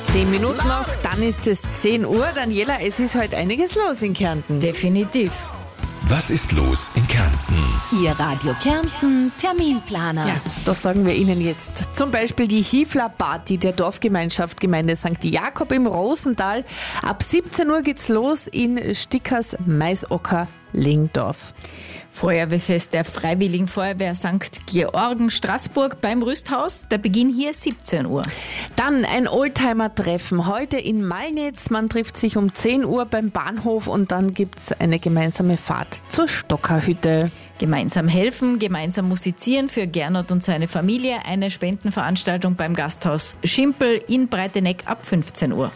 10 Minuten noch, dann ist es 10 Uhr. Daniela, es ist heute einiges los in Kärnten. Definitiv. Was ist los in Kärnten? Ihr Radio Kärnten Terminplaner. Ja, das sagen wir Ihnen jetzt. Zum Beispiel die Hifler-Party der Dorfgemeinschaft Gemeinde St. Jakob im Rosental. Ab 17 Uhr geht's los in Stickers Maisocker Lingdorf. Feuerwehrfest der Freiwilligen Feuerwehr St. Georgen Straßburg beim Rüsthaus. Der Beginn hier 17 Uhr. Dann ein Oldtimer-Treffen heute in Malnitz. Man trifft sich um 10 Uhr beim Bahnhof und dann gibt's eine gemeinsame Fahrt zur Stockerhütte. Gemeinsam helfen, gemeinsam musizieren für Gernot und seine Familie. Eine Spendenveranstaltung beim Gasthaus Schimpel in Breiteneck ab 15 Uhr.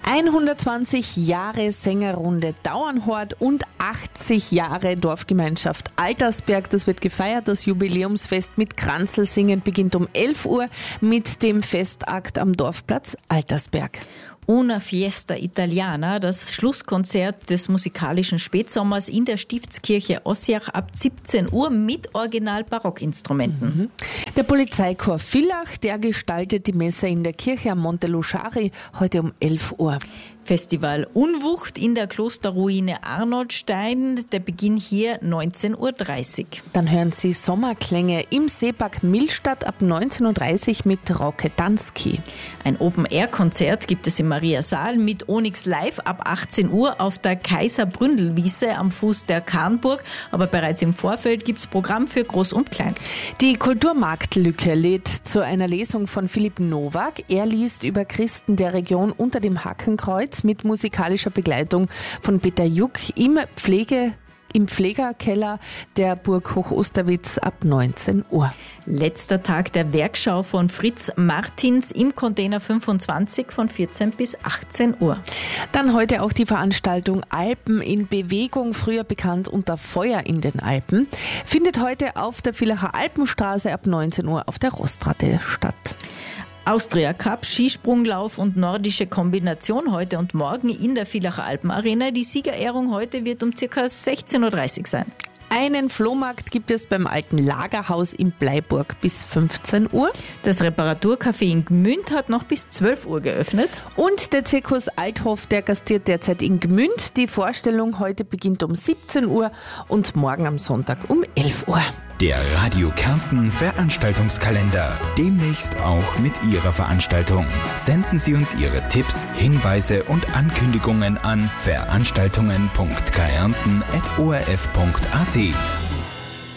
120 Jahre Sängerrunde Dauernhort und 80 Jahre Dorfgemeinschaft Altersberg. Das wird gefeiert. Das Jubiläumsfest mit Kranzelsingen beginnt um 11 Uhr mit dem Festakt am Dorfplatz Altersberg. Una Fiesta Italiana, das Schlusskonzert des musikalischen Spätsommers in der Stiftskirche Ossiach ab 17 Uhr mit Original-Barockinstrumenten. Der Polizeichor Villach, der gestaltet die Messe in der Kirche am Monte Luschari heute um 11 Uhr. Festival Unwucht in der Klosterruine Arnoldstein, der Beginn hier 19.30 Uhr. Dann hören Sie Sommerklänge im Seepark Millstatt ab 19.30 Uhr mit Roketanski. Ein Open-Air-Konzert gibt es im Mariasaal mit Onyx Live ab 18 Uhr auf der Kaiser-Bründel-Wiese am Fuß der Kahnburg. Aber bereits im Vorfeld gibt es Programm für Groß und Klein. Die Kulturmarktlücke lädt zu einer Lesung von Philipp Nowak. Er liest über Christen der Region unter dem Hackenkreuz mit musikalischer Begleitung von Peter Juck im Pflegerkeller der Burg Hochosterwitz ab 19 Uhr. Letzter Tag der Werkschau von Fritz Martins im Container 25 von 14 bis 18 Uhr. Dann heute auch die Veranstaltung Alpen in Bewegung, früher bekannt unter Feuer in den Alpen, findet heute auf der Villacher Alpenstraße ab 19 Uhr auf der Rostrate statt. Austria Cup, Skisprunglauf und nordische Kombination heute und morgen in der Villacher Alpenarena. Die Siegerehrung heute wird um ca. 16.30 Uhr sein. Einen Flohmarkt gibt es beim alten Lagerhaus in Bleiburg bis 15 Uhr. Das Reparaturcafé in Gmünd hat noch bis 12 Uhr geöffnet. Und der Zirkus Althoff, der gastiert derzeit in Gmünd. Die Vorstellung heute beginnt um 17 Uhr und morgen am Sonntag um 11 Uhr. Der Radio Kärnten Veranstaltungskalender. Demnächst auch mit Ihrer Veranstaltung. Senden Sie uns Ihre Tipps, Hinweise und Ankündigungen an veranstaltungen.kärnten@orf.at.